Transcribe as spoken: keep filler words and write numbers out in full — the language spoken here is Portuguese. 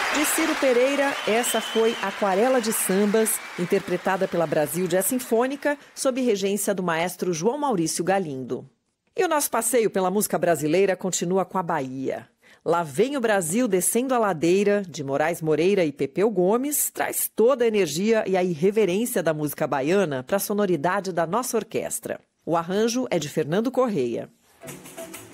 De Ciro Pereira, essa foi Aquarela de Sambas, interpretada pela Brasil Jazz Sinfônica, sob regência do maestro João Maurício Galindo. E o nosso passeio pela música brasileira continua com a Bahia. Lá Vem o Brasil Descendo a Ladeira, de Moraes Moreira e Pepeu Gomes, traz toda a energia e a irreverência da música baiana para a sonoridade da nossa orquestra. O arranjo é de Fernando Correia.